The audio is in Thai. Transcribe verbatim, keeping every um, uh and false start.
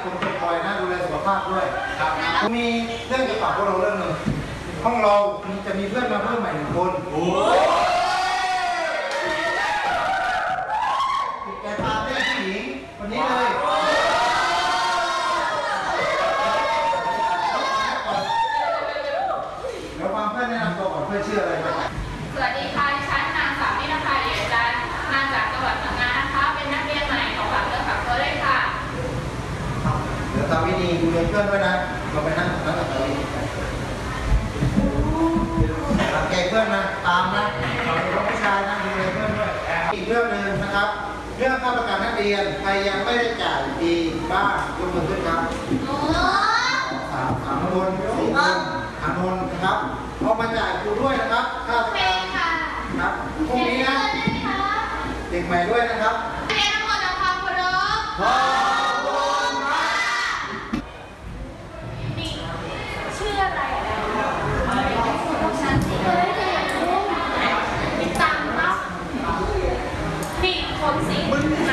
คนเจ็บป่วยนะดูแลสุขภาพด้วยครับมีเรื่องจะฝากพวกเราเรื่องหนึ่งห้องเราจะมีเพื่อนมาเพิ่มใหม่หนึ่งคนแกพาเพื่อนผู้หญิงวันนี้เลยเดี๋ยวความเพื่อนแนะนำตัวก่อนเพื่อนชื่ออะไรครับสวัสดีค่ะดิฉันนางสาวนิรภาเดียจันทร์มาจากจังหวัดพังงานะคะเป็นนักเรียนใหม่ของฝากเรื่องฝากตัวด้วยค่ะเดี๋ยวตามวิธีดูแลเพื่อนด้วยนะเราไปนั่งนั่งกับตัวเองรังแกเพื่อนนะตามนะเราเป็นผู้ชายนะดูแลเพื่อนด้วยอีกเรื่องหนึ่งนะครับเรื่องค่าประกันนักเรียนใครยังไม่ได้จ่ายปีบ้างยกมือขึ้นครับสามสามคนสี่คนสามคนนะครับเอามาจ่ายครูด้วยนะครับค่าประกันครับพรุ่งนี้นะเด็กใหม่ด้วยนะครับเรียนทั้งหมดด้วยความเคารพขอบคุณครับนี่ชื่ออะไรแล้วของฉันสิเฮ้ยแต่อยากรู้มีตังค์ปะนี่คนสิ